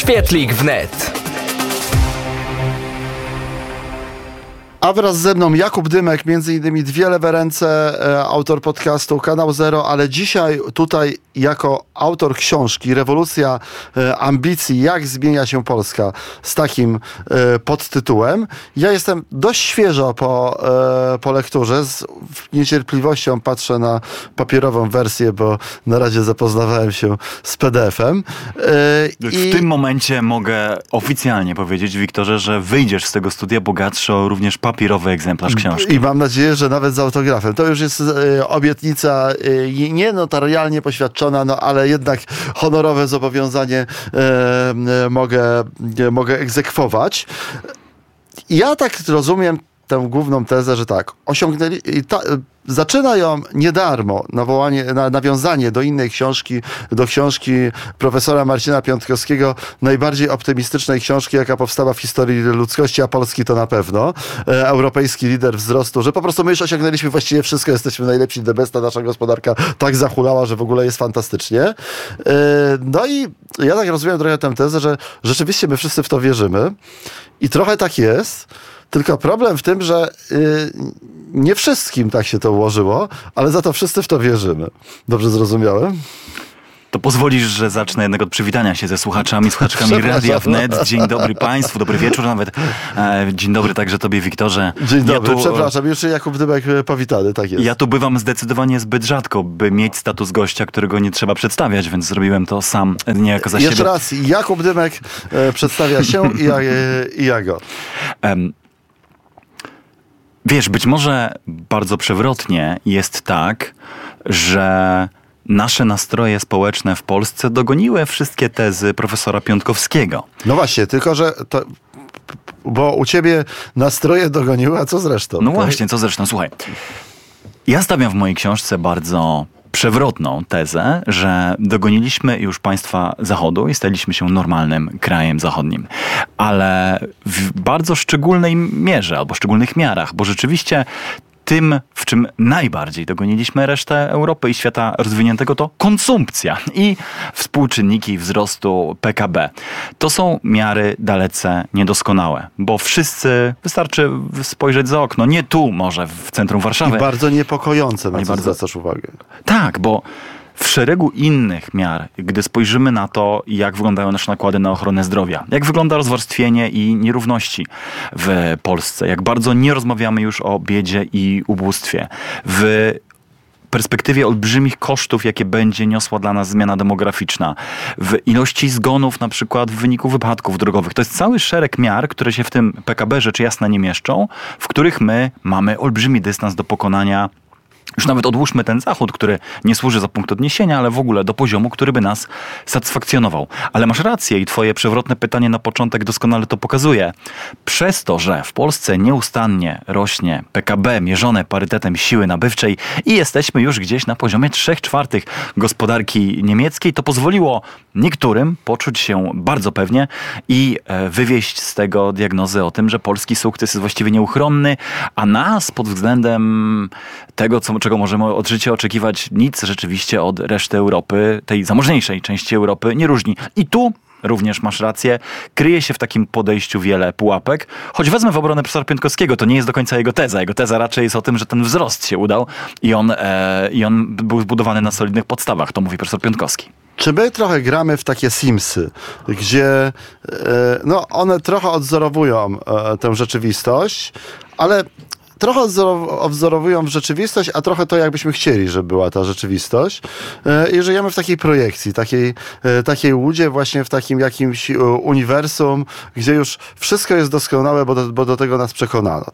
Świetlik wnet. A wraz ze mną Jakub Dymek, między innymi Dwie lewe ręce, autor podcastu Kanał Zero, ale dzisiaj tutaj jako autor książki Rewolucja ambicji, jak zmienia się Polska, z takim podtytułem. Ja jestem dość świeżo po lekturze, z niecierpliwością patrzę na papierową wersję, bo na razie zapoznawałem się z PDF-em. W tym momencie mogę oficjalnie powiedzieć, Wiktorze, że wyjdziesz z tego studia bogatszy o również papierowy egzemplarz książki. I mam nadzieję, że nawet z autografem. To już jest obietnica nie notarialnie poświadczona, no ale jednak honorowe zobowiązanie mogę egzekwować. Ja tak rozumiem tę główną tezę, że tak, zaczyna ją nie darmo nawiązanie do innej książki, do książki profesora Marcina Piątkowskiego, najbardziej optymistycznej książki, jaka powstała w historii ludzkości, a Polski to na pewno. Europejski lider wzrostu, że po prostu my już osiągnęliśmy właściwie wszystko, jesteśmy najlepsi, the best, a nasza gospodarka tak zahulała, że w ogóle jest fantastycznie. No i ja tak rozumiem trochę tę tezę, że rzeczywiście my wszyscy w to wierzymy i trochę tak jest. Tylko problem w tym, że nie wszystkim tak się to ułożyło, ale za to wszyscy w to wierzymy. Dobrze zrozumiałem? To pozwolisz, że zacznę jednak od przywitania się ze słuchaczami, słuchaczkami Radia Wnet. Dzień dobry Państwu, dobry wieczór nawet. Dzień dobry także Tobie, Wiktorze. Dzień dobry, przepraszam, już Jakub Dymek powitany, tak jest. Ja tu bywam zdecydowanie zbyt rzadko, by mieć status gościa, którego nie trzeba przedstawiać, więc zrobiłem to sam, niejako za siebie. Jeszcze raz, Jakub Dymek przedstawia się i ja go. Wiesz, być może bardzo przewrotnie jest tak, że nasze nastroje społeczne w Polsce dogoniły wszystkie tezy profesora Piątkowskiego. No właśnie, tylko że bo u ciebie nastroje dogoniły, a co zresztą? No właśnie, co zresztą? Słuchaj, ja stawiam w mojej książce bardzo przewrotną tezę, że dogoniliśmy już państwa Zachodu i staliśmy się normalnym krajem zachodnim. Ale w bardzo szczególnej mierze albo szczególnych miarach, bo rzeczywiście tym, w czym najbardziej dogoniliśmy resztę Europy i świata rozwiniętego, to konsumpcja i współczynniki wzrostu PKB. To są miary dalece niedoskonałe, bo wszyscy, wystarczy spojrzeć za okno, nie tu może w centrum Warszawy. I bardzo niepokojące, na co zwracasz uwagę. Tak, bo w szeregu innych miar, gdy spojrzymy na to, jak wyglądają nasze nakłady na ochronę zdrowia, jak wygląda rozwarstwienie i nierówności w Polsce, jak bardzo nie rozmawiamy już o biedzie i ubóstwie, w perspektywie olbrzymich kosztów, jakie będzie niosła dla nas zmiana demograficzna, w ilości zgonów na przykład w wyniku wypadków drogowych. To jest cały szereg miar, które się w tym PKB rzecz jasna nie mieszczą, w których my mamy olbrzymi dystans do pokonania. Już nawet odłóżmy ten Zachód, który nie służy za punkt odniesienia, ale w ogóle do poziomu, który by nas satysfakcjonował. Ale masz rację i twoje przewrotne pytanie na początek doskonale to pokazuje. Przez to, że w Polsce nieustannie rośnie PKB mierzone parytetem siły nabywczej i jesteśmy już gdzieś na poziomie 3/4 gospodarki niemieckiej, to pozwoliło niektórym poczuć się bardzo pewnie i wywieźć z tego diagnozy o tym, że polski sukces jest właściwie nieuchronny, a nas pod względem tego, czego możemy od życia oczekiwać, nic rzeczywiście od reszty Europy, tej zamożniejszej części Europy, nie różni. I tu również masz rację, kryje się w takim podejściu wiele pułapek. Choć wezmę w obronę profesora Piątkowskiego, to nie jest do końca jego teza. Jego teza raczej jest o tym, że ten wzrost się udał i on był zbudowany na solidnych podstawach. To mówi profesor Piątkowski. Czy my trochę gramy w takie Simsy, gdzie one trochę odzorowują tę rzeczywistość, ale trochę odwzorowują rzeczywistość, a trochę to, jakbyśmy chcieli, żeby była ta rzeczywistość. I żyjemy w takiej projekcji, takiej łudzie, właśnie w takim jakimś uniwersum, gdzie już wszystko jest doskonałe, bo do tego nas przekonano.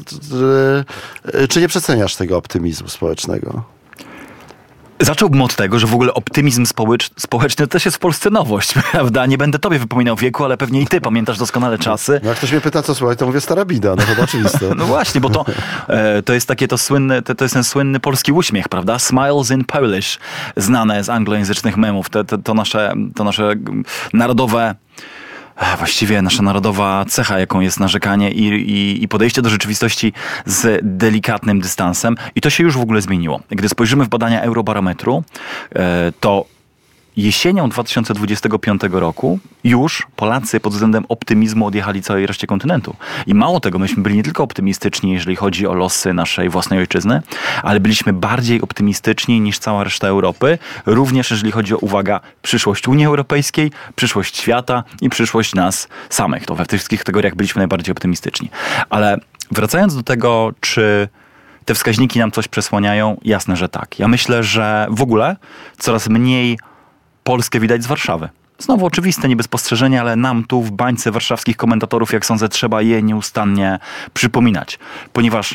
Czy nie przeceniasz tego optymizmu społecznego? Zacząłbym od tego, że w ogóle optymizm społeczny to też jest w Polsce nowość, prawda? Nie będę tobie wypominał wieku, ale pewnie i ty pamiętasz doskonale czasy. No jak ktoś mnie pyta, co słuchaj, to mówię stara bida, no chyba oczywiste. No właśnie, bo to jest takie to jest ten słynny polski uśmiech, prawda? Smiles in Polish, znane z anglojęzycznych memów. To nasze narodowe... Właściwie nasza narodowa cecha, jaką jest narzekanie i podejście do rzeczywistości z delikatnym dystansem. I to się już w ogóle zmieniło. Gdy spojrzymy w badania Eurobarometru, to jesienią 2025 roku już Polacy pod względem optymizmu odjechali całej reszcie kontynentu. I mało tego, myśmy byli nie tylko optymistyczni, jeżeli chodzi o losy naszej własnej ojczyzny, ale byliśmy bardziej optymistyczni niż cała reszta Europy, również jeżeli chodzi o, uwaga, przyszłość Unii Europejskiej, przyszłość świata i przyszłość nas samych. To we wszystkich kategoriach byliśmy najbardziej optymistyczni. Ale wracając do tego, czy te wskaźniki nam coś przesłaniają? Jasne, że tak. Ja myślę, że w ogóle coraz mniej Polskę widać z Warszawy. Znowu oczywiste, nie bez postrzeżenia, ale nam tu w bańce warszawskich komentatorów, jak sądzę, trzeba je nieustannie przypominać. Ponieważ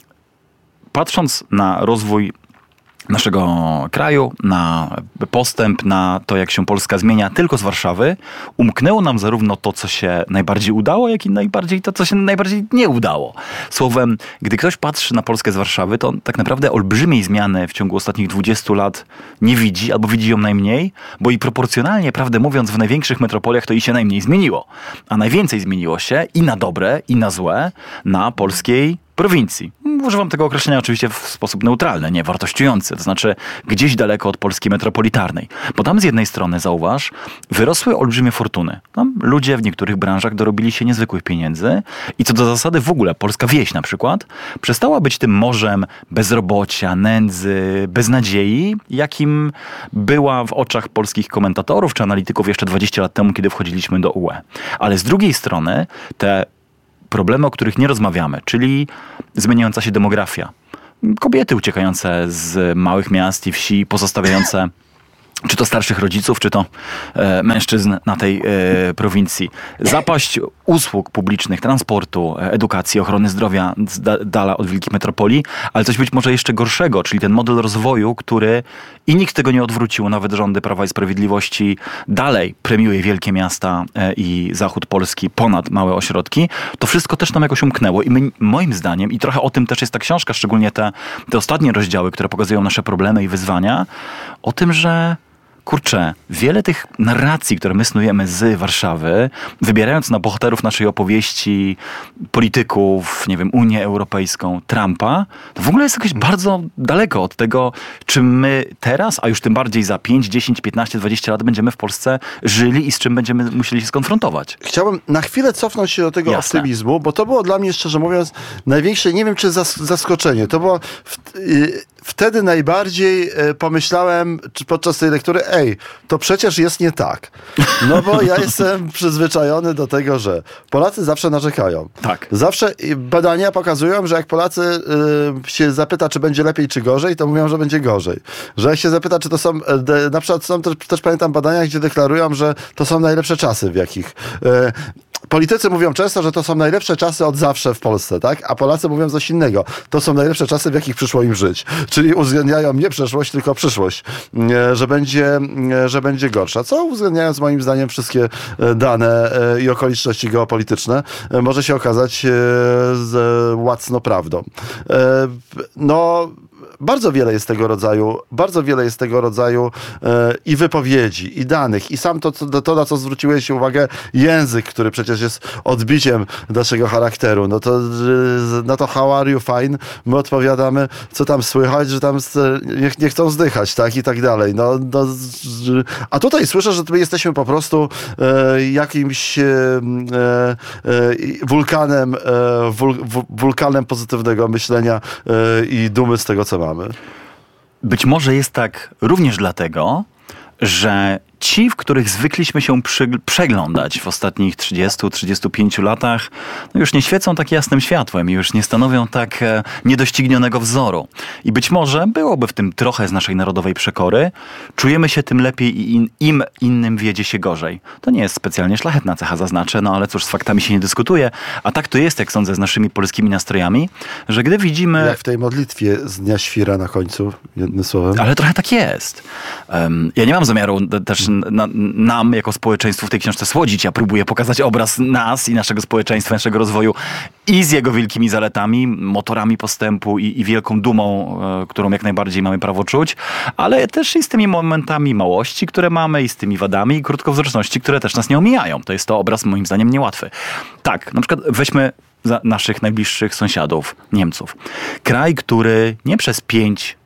patrząc na rozwój naszego kraju, na postęp, na to, jak się Polska zmienia tylko z Warszawy, umknęło nam zarówno to, co się najbardziej udało, jak i to, co się najbardziej nie udało. Słowem, gdy ktoś patrzy na Polskę z Warszawy, to tak naprawdę olbrzymiej zmiany w ciągu ostatnich 20 lat nie widzi, albo widzi ją najmniej, bo i proporcjonalnie, prawdę mówiąc, w największych metropoliach to i się najmniej zmieniło. A najwięcej zmieniło się i na dobre, i na złe na polskiej prowincji. Używam tego określenia oczywiście w sposób neutralny, nie wartościujący, to znaczy gdzieś daleko od Polski metropolitarnej. Bo tam z jednej strony, zauważ, wyrosły olbrzymie fortuny. Tam ludzie w niektórych branżach dorobili się niezwykłych pieniędzy i co do zasady w ogóle polska wieś na przykład przestała być tym morzem bezrobocia, nędzy, beznadziei, jakim była w oczach polskich komentatorów czy analityków jeszcze 20 lat temu, kiedy wchodziliśmy do UE. Ale z drugiej strony te problemy, o których nie rozmawiamy, czyli zmieniająca się demografia. Kobiety uciekające z małych miast i wsi, pozostawiające czy to starszych rodziców, czy to mężczyzn na tej prowincji. Zapaść usług publicznych, transportu, edukacji, ochrony zdrowia z dala od wielkich metropolii, ale coś być może jeszcze gorszego, czyli ten model rozwoju, który i nikt tego nie odwrócił, nawet rządy Prawa i Sprawiedliwości dalej premiuje wielkie miasta i zachód Polski ponad małe ośrodki. To wszystko też nam jakoś umknęło i my, moim zdaniem, i trochę o tym też jest ta książka, szczególnie te ostatnie rozdziały, które pokazują nasze problemy i wyzwania, o tym, że kurczę, wiele tych narracji, które my snujemy z Warszawy, wybierając na bohaterów naszej opowieści polityków, nie wiem, Unię Europejską, Trumpa, to w ogóle jest jakoś bardzo daleko od tego, czym my teraz, a już tym bardziej za 5, 10, 15, 20 lat będziemy w Polsce żyli i z czym będziemy musieli się skonfrontować. Chciałbym na chwilę cofnąć się do tego optymizmu, bo to było dla mnie, szczerze mówiąc, największe, nie wiem czy zaskoczenie. To było wtedy najbardziej pomyślałem podczas tej lektury, to przecież jest nie tak. No bo ja jestem przyzwyczajony do tego, że Polacy zawsze narzekają. Tak. Zawsze badania pokazują, że jak Polacy się zapyta, czy będzie lepiej, czy gorzej, to mówią, że będzie gorzej. Że jak się zapyta, czy to są, na przykład są też pamiętam badania, gdzie deklarują, że to są najlepsze czasy, w jakich politycy mówią często, że to są najlepsze czasy od zawsze w Polsce, tak? A Polacy mówią coś innego. To są najlepsze czasy, w jakich przyszło im żyć. Czyli uwzględniają nie przeszłość, tylko przyszłość. Że będzie gorsza. Co uwzględniając moim zdaniem wszystkie dane i okoliczności geopolityczne, może się okazać łacną prawdą. No, bardzo wiele jest tego rodzaju i wypowiedzi, i danych, i sam to, na co zwróciłeś uwagę, język, który przecież jest odbiciem naszego charakteru. No to na to how are you, fine, my odpowiadamy, co tam słychać, że tam nie chcą zdychać, tak, i tak dalej. A tutaj słyszę, że my jesteśmy po prostu jakimś wulkanem pozytywnego myślenia i dumy z tego, co mamy. Być może jest tak również dlatego, że ci, w których zwykliśmy się przeglądać w ostatnich 30-35 latach, no już nie świecą tak jasnym światłem i już nie stanowią tak niedoścignionego wzoru. I być może byłoby w tym trochę z naszej narodowej przekory. Czujemy się tym lepiej i im innym wiedzie się gorzej. To nie jest specjalnie szlachetna cecha, zaznaczę, no ale cóż, z faktami się nie dyskutuje. A tak to jest, jak sądzę, z naszymi polskimi nastrojami, że gdy widzimy... Jak w tej modlitwie z Dnia Świra na końcu, jednym słowem. Ale trochę tak jest. Ja nie mam zamiaru też nam jako społeczeństwu w tej książce słodzić. Ja próbuję pokazać obraz nas i naszego społeczeństwa, naszego rozwoju i z jego wielkimi zaletami, motorami postępu i wielką dumą, którą jak najbardziej mamy prawo czuć, ale też i z tymi momentami małości, które mamy, i z tymi wadami i krótkowzroczności, które też nas nie omijają. To jest to obraz moim zdaniem niełatwy. Tak, na przykład weźmy naszych najbliższych sąsiadów, Niemców. Kraj, który nie przez 5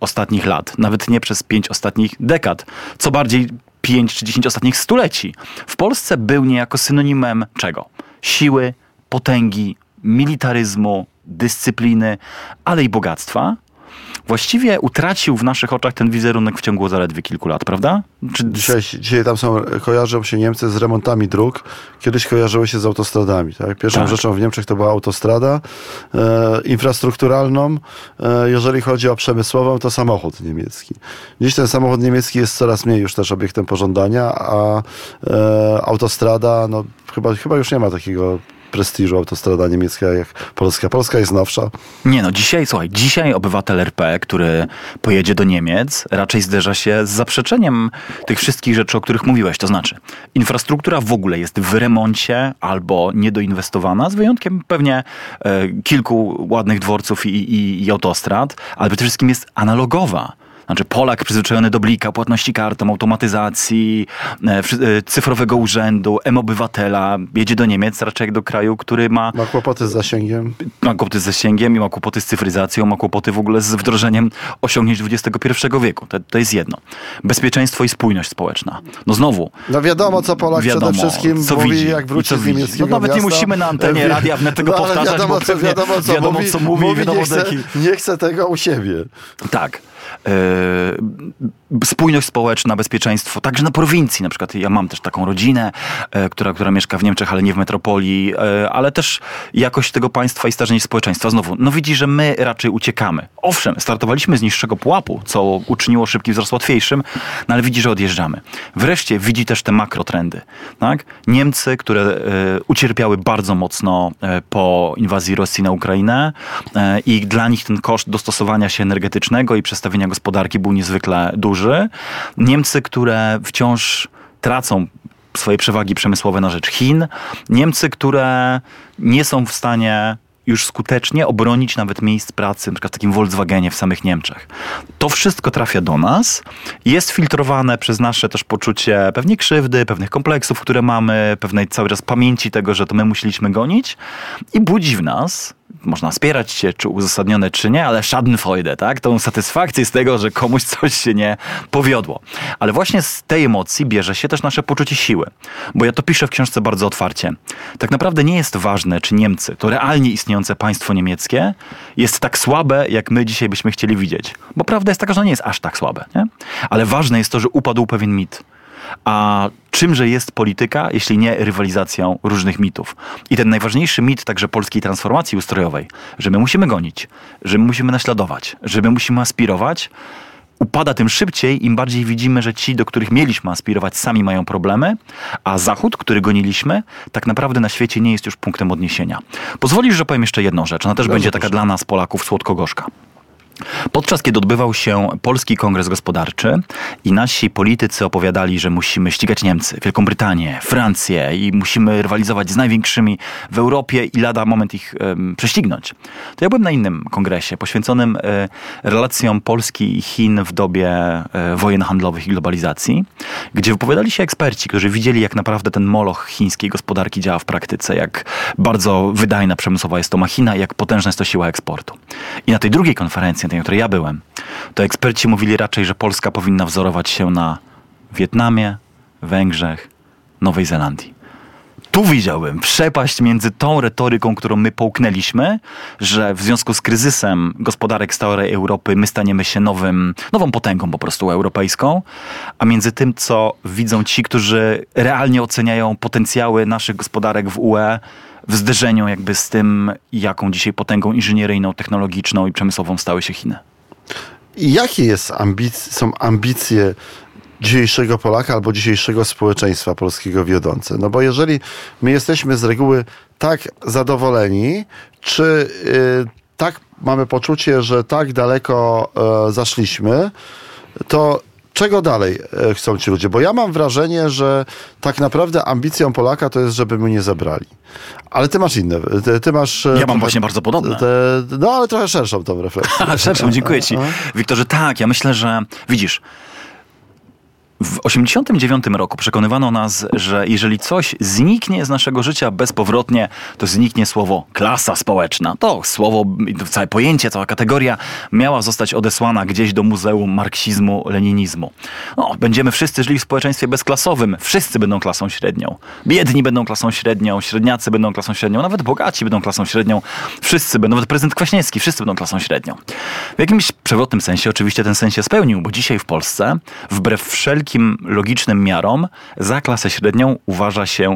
ostatnich lat, nawet nie przez 5 ostatnich dekad, co bardziej 5 czy 10 ostatnich stuleci. W Polsce był niejako synonimem czego? Siły, potęgi, militaryzmu, dyscypliny, ale i bogactwa. Właściwie utracił w naszych oczach ten wizerunek w ciągu zaledwie kilku lat, prawda? Dzisiaj tam kojarzą się Niemcy z remontami dróg. Kiedyś kojarzyły się z autostradami. Tak? Pierwszą rzeczą w Niemczech to była autostrada infrastrukturalną. Jeżeli chodzi o przemysłową, to samochód niemiecki. Dziś ten samochód niemiecki jest coraz mniej już też obiektem pożądania, a autostrada, no chyba już nie ma takiego prestiżu autostrada niemiecka jak polska. Polska jest nowsza. Nie no, dzisiaj obywatel RP, który pojedzie do Niemiec, raczej zderza się z zaprzeczeniem tych wszystkich rzeczy, o których mówiłeś. To znaczy, infrastruktura w ogóle jest w remoncie albo niedoinwestowana, z wyjątkiem pewnie kilku ładnych dworców i autostrad, ale przede wszystkim jest analogowa. Znaczy Polak przyzwyczajony do blika, płatności kartą, automatyzacji, cyfrowego urzędu, M-obywatela, jedzie do Niemiec raczej jak do kraju, który ma kłopoty z zasięgiem. Ma kłopoty z zasięgiem i ma kłopoty z cyfryzacją, ma kłopoty w ogóle z wdrożeniem osiągnięć XXI wieku. To jest jedno. Bezpieczeństwo i spójność społeczna. No znowu. No wiadomo, co Polak przede wszystkim co mówi, widzi, jak wróci z niemieckiego miasta. Nawet nie musimy na antenie radia wnet tego powtarzać, wiadomo, bo wiadomo, co mówi wiadomo, nie chce tego u siebie. Tak. Spójność społeczna, bezpieczeństwo, także na prowincji. Na przykład ja mam też taką rodzinę, która mieszka w Niemczech, ale nie w metropolii, ale też jakość tego państwa i starzenie społeczeństwa. Znowu, no widzi, że my raczej uciekamy. Owszem, startowaliśmy z niższego pułapu, co uczyniło szybki wzrost łatwiejszym, no ale widzi, że odjeżdżamy. Wreszcie widzi też te makrotrendy. Tak? Niemcy, które ucierpiały bardzo mocno po inwazji Rosji na Ukrainę i dla nich ten koszt dostosowania się energetycznego i przestawienia gospodarki był niezwykle duży. Niemcy, które wciąż tracą swoje przewagi przemysłowe na rzecz Chin. Niemcy, które nie są w stanie już skutecznie obronić nawet miejsc pracy, np. w takim Volkswagenie w samych Niemczech. To wszystko trafia do nas, jest filtrowane przez nasze też poczucie pewnej krzywdy, pewnych kompleksów, które mamy, pewnej cały czas pamięci tego, że to my musieliśmy gonić i budzi w nas, można spierać się, czy uzasadnione, czy nie, ale Schadenfreude, tak? Tą satysfakcję z tego, że komuś coś się nie powiodło. Ale właśnie z tej emocji bierze się też nasze poczucie siły. Bo ja to piszę w książce bardzo otwarcie. Tak naprawdę nie jest ważne, czy Niemcy, to realnie istniejące państwo niemieckie, jest tak słabe, jak my dzisiaj byśmy chcieli widzieć. Bo prawda jest taka, że nie jest aż tak słabe, nie? Ale ważne jest to, że upadł pewien mit. A czymże jest polityka, jeśli nie rywalizacją różnych mitów? I ten najważniejszy mit także polskiej transformacji ustrojowej, że my musimy gonić, że my musimy naśladować, że my musimy aspirować, upada tym szybciej, im bardziej widzimy, że ci, do których mieliśmy aspirować, sami mają problemy, a Zachód, który goniliśmy, tak naprawdę na świecie nie jest już punktem odniesienia. Pozwolisz, że powiem jeszcze jedną rzecz. Ona też będzie taka dla nas, Polaków, słodko-gorzka. Podczas kiedy odbywał się Polski Kongres Gospodarczy i nasi politycy opowiadali, że musimy ścigać Niemcy, Wielką Brytanię, Francję i musimy rywalizować z największymi w Europie i lada moment ich prześcignąć. To ja byłem na innym kongresie poświęconym relacjom Polski i Chin w dobie wojen handlowych i globalizacji, gdzie wypowiadali się eksperci, którzy widzieli, jak naprawdę ten moloch chińskiej gospodarki działa w praktyce, jak bardzo wydajna przemysłowa jest to machina i jak potężna jest to siła eksportu. I na tej drugiej konferencji, na której ja byłem, to eksperci mówili raczej, że Polska powinna wzorować się na Wietnamie, Węgrzech, Nowej Zelandii. Tu widziałem przepaść między tą retoryką, którą my połknęliśmy, że w związku z kryzysem gospodarek starej Europy my staniemy się nową potęgą po prostu europejską, a między tym, co widzą ci, którzy realnie oceniają potencjały naszych gospodarek w UE w zderzeniu jakby z tym, jaką dzisiaj potęgą inżynieryjną, technologiczną i przemysłową stały się Chiny. I jakie są ambicje dzisiejszego Polaka albo dzisiejszego społeczeństwa polskiego wiodące? No bo jeżeli my jesteśmy z reguły tak zadowoleni, czy tak mamy poczucie, że tak daleko zaszliśmy, to czego dalej chcą ci ludzie? Bo ja mam wrażenie, że tak naprawdę ambicją Polaka to jest, żeby mu nie zabrali. Ale ty masz inne. Ty masz... Ja mam właśnie bardzo podobne. No ale trochę szerszą tą refleksję. Szerszą, dziękuję ci. Wiktorze, tak, ja myślę, że widzisz, W 1989 roku przekonywano nas, że jeżeli coś zniknie z naszego życia bezpowrotnie, to zniknie słowo klasa społeczna. To słowo, całe pojęcie, cała kategoria miała zostać odesłana gdzieś do Muzeum Marksizmu, Leninizmu. No, będziemy wszyscy żyli w społeczeństwie bezklasowym. Wszyscy będą klasą średnią. Biedni będą klasą średnią, średniacy będą klasą średnią, nawet bogaci będą klasą średnią. Wszyscy będą, nawet prezydent Kwaśniewski, wszyscy będą klasą średnią. W jakimś przewrotnym sensie oczywiście ten sens się spełnił, bo dzisiaj w Polsce, wbrew wszelkim logicznym miarom, za klasę średnią uważa się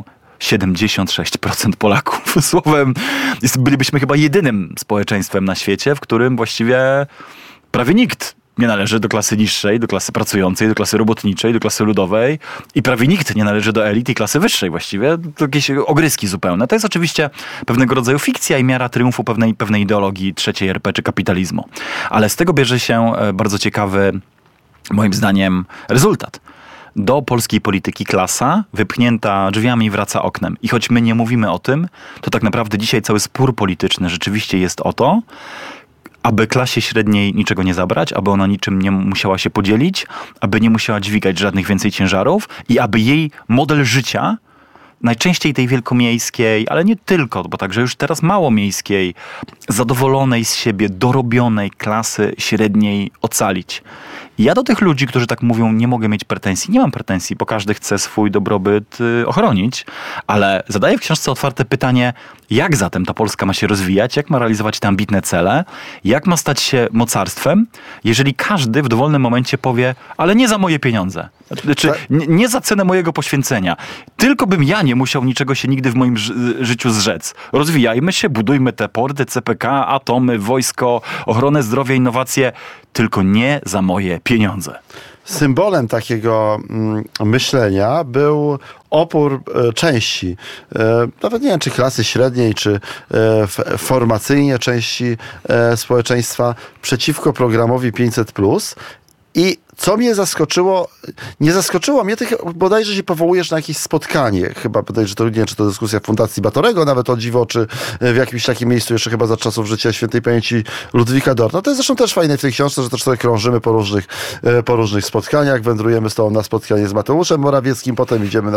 76% Polaków. Słowem, bylibyśmy chyba jedynym społeczeństwem na świecie, w którym właściwie prawie nikt nie należy do klasy niższej, do klasy pracującej, do klasy robotniczej, do klasy ludowej i prawie nikt nie należy do elit i klasy wyższej właściwie. To jakieś ogryski zupełne. To jest oczywiście pewnego rodzaju fikcja i miara triumfu pewnej ideologii trzeciej RP czy kapitalizmu. Ale z tego bierze się bardzo ciekawy, moim zdaniem, rezultat. Do polskiej polityki klasa wypchnięta drzwiami wraca oknem. I choć my nie mówimy o tym, to tak naprawdę dzisiaj cały spór polityczny rzeczywiście jest o to, aby klasie średniej niczego nie zabrać, aby ona niczym nie musiała się podzielić, aby nie musiała dźwigać żadnych więcej ciężarów i aby jej model życia, najczęściej tej wielkomiejskiej, ale nie tylko, bo także już teraz małomiejskiej, zadowolonej z siebie, dorobionej klasy średniej ocalić. Ja do tych ludzi, którzy tak mówią, nie mogę mieć pretensji. Nie mam pretensji, bo każdy chce swój dobrobyt ochronić, ale zadaję w książce otwarte pytanie, jak zatem ta Polska ma się rozwijać, jak ma realizować te ambitne cele, jak ma stać się mocarstwem, jeżeli każdy w dowolnym momencie powie, ale nie za moje pieniądze. Znaczy, nie za cenę mojego poświęcenia. Tylko bym ja nie musiał niczego się nigdy w moim życiu zrzec. Rozwijajmy się, budujmy te porty, CPK, atomy, wojsko, ochronę zdrowia, innowacje, tylko nie za moje pieniądze. Symbolem takiego myślenia był opór części, nawet nie wiem, czy klasy średniej, czy formacyjnie części społeczeństwa przeciwko programowi 500+. I co mnie zaskoczyło, nie zaskoczyło mnie, ty bodajże się powołujesz na jakieś spotkanie, chyba bodajże to, nie wiem, czy to dyskusja w Fundacji Batorego, nawet o dziwo, czy w jakimś takim miejscu jeszcze chyba za czasów życia świętej pamięci Ludwika Dorna. To jest zresztą też fajne w tej książce, że też sobie krążymy po różnych spotkaniach, wędrujemy z tobą na spotkanie z Mateuszem Morawieckim, potem idziemy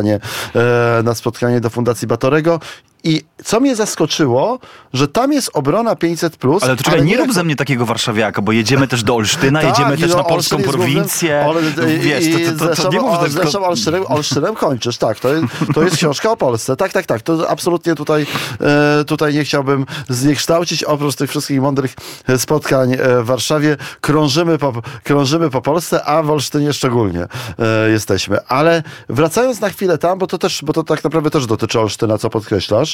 na spotkanie do Fundacji Batorego. I co mnie zaskoczyło, że tam jest obrona 500+. Ale to czekaj, nie rób ze mnie takiego warszawiaka, bo jedziemy też do Olsztyna, jedziemy też na polską prowincję. Wiesz, to nie mów, że zresztą Olsztynem kończysz, tak. To jest książka o Polsce. Tak. To absolutnie tutaj nie chciałbym zniekształcić. Oprócz tych wszystkich mądrych spotkań w Warszawie krążymy po Polsce, a w Olsztynie szczególnie jesteśmy. Ale wracając na chwilę tam, bo to tak naprawdę też dotyczy Olsztyna, co podkreślasz.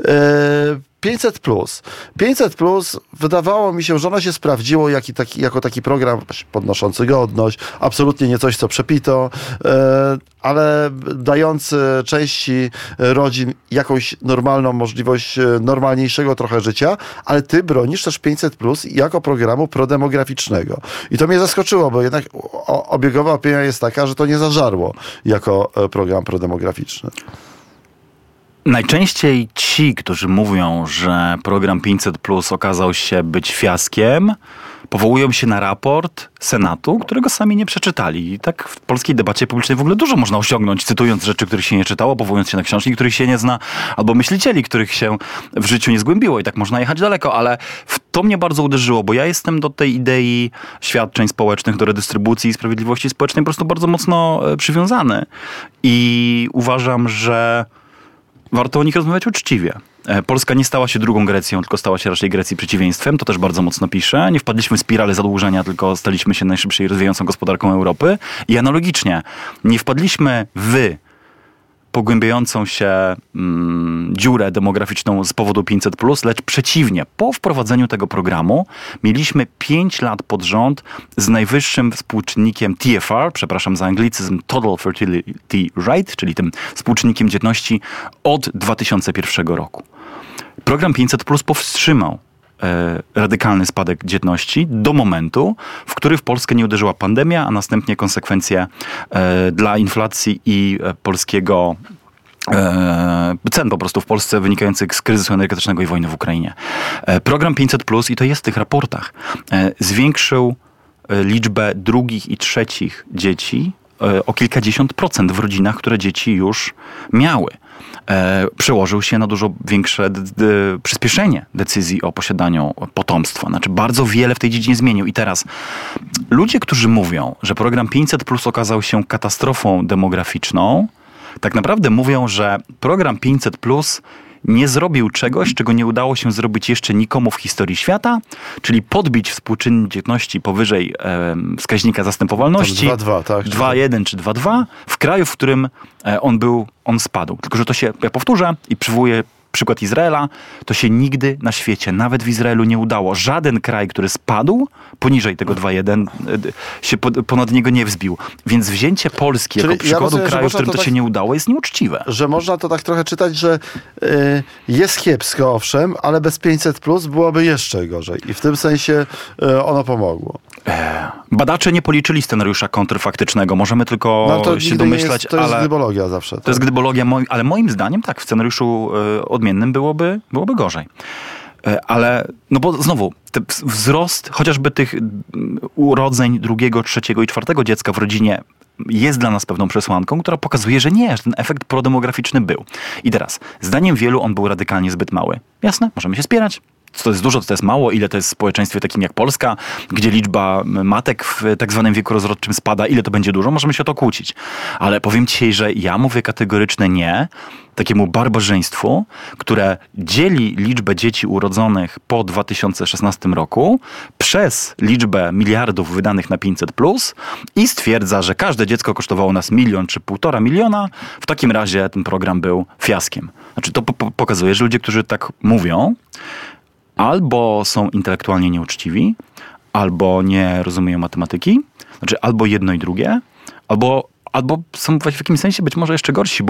500+, wydawało mi się, że ono się sprawdziło jako taki program podnoszący godność, absolutnie nie coś, co przepito, ale dający części rodzin jakąś normalną możliwość normalniejszego trochę życia, ale ty bronisz też 500+ jako programu prodemograficznego. I to mnie zaskoczyło, bo jednak obiegowa opinia jest taka, że to nie zażarło jako program prodemograficzny. Najczęściej ci, którzy mówią, że program 500+ okazał się być fiaskiem, powołują się na raport Senatu, którego sami nie przeczytali. I tak w polskiej debacie publicznej w ogóle dużo można osiągnąć, cytując rzeczy, których się nie czytało, powołując się na książki, których się nie zna, albo myślicieli, których się w życiu nie zgłębiło. I tak można jechać daleko, ale to mnie bardzo uderzyło, bo ja jestem do tej idei świadczeń społecznych, do redystrybucji i sprawiedliwości społecznej po prostu bardzo mocno przywiązany. I uważam, że warto o nich rozmawiać uczciwie. Polska nie stała się drugą Grecją, tylko stała się raczej Grecji przeciwieństwem. To też bardzo mocno pisze. Nie wpadliśmy w spiralę zadłużenia, tylko staliśmy się najszybciej rozwijającą gospodarką Europy. I analogicznie, nie wpadliśmy w pogłębiającą się dziurę demograficzną z powodu 500+, lecz przeciwnie. Po wprowadzeniu tego programu mieliśmy 5 lat pod rząd z najwyższym współczynnikiem TFR, przepraszam za anglicyzm, Total Fertility Rate, czyli tym współczynnikiem dzietności od 2001 roku. Program 500+ powstrzymał radykalny spadek dzietności do momentu, w który w Polskę nie uderzyła pandemia, a następnie konsekwencje dla inflacji i polskiego cen po prostu w Polsce wynikających z kryzysu energetycznego i wojny w Ukrainie. Program 500+, i to jest w tych raportach, zwiększył liczbę drugich i trzecich dzieci o kilkadziesiąt procent w rodzinach, które dzieci już miały. Przełożył się na dużo większe przyspieszenie decyzji o posiadaniu potomstwa. Znaczy bardzo wiele w tej dziedzinie zmienił. I teraz ludzie, którzy mówią, że program 500+ okazał się katastrofą demograficzną, tak naprawdę mówią, że program 500+ nie zrobił czegoś, czego nie udało się zrobić jeszcze nikomu w historii świata, czyli podbić współczynnik dzietności powyżej wskaźnika zastępowalności 2,2, tak? 2,1 czy 2,2 w kraju, w którym on spadł. Tylko że to się, ja powtórzę i przywołuję przykład Izraela, to się nigdy na świecie, nawet w Izraelu nie udało. Żaden kraj, który spadł poniżej tego 2,1 się ponad niego nie wzbił. Więc wzięcie Polski jako przykładu kraju, w którym to się nie udało, jest nieuczciwe. Że można to tak trochę czytać, że jest kiepsko, owszem, ale bez 500+ byłoby jeszcze gorzej. I w tym sensie ono pomogło. Badacze nie policzyli scenariusza kontrfaktycznego. Możemy tylko się domyślać, to jest gdybologia zawsze. Tak? To jest gdybologia, ale moim zdaniem tak, w scenariuszu odmiennym byłoby gorzej. Ale, no bo znowu, wzrost chociażby tych urodzeń drugiego, trzeciego i czwartego dziecka w rodzinie jest dla nas pewną przesłanką, która pokazuje, że nie, że ten efekt prodemograficzny był. I teraz, zdaniem wielu on był radykalnie zbyt mały. Jasne, możemy się spierać. Co to jest dużo, co to jest mało, ile to jest w społeczeństwie takim jak Polska, gdzie liczba matek w tak zwanym wieku rozrodczym spada, ile to będzie dużo, możemy się o to kłócić. Ale powiem dzisiaj, że ja mówię kategoryczne nie takiemu barbarzyństwu, które dzieli liczbę dzieci urodzonych po 2016 roku przez liczbę miliardów wydanych na 500+ i stwierdza, że każde dziecko kosztowało nas 1 milion czy 1,5 miliona. W takim razie ten program był fiaskiem. Znaczy to pokazuje, że ludzie, którzy tak mówią, albo są intelektualnie nieuczciwi, albo nie rozumieją matematyki, znaczy albo jedno i drugie, albo są w jakimś sensie być może jeszcze gorsi,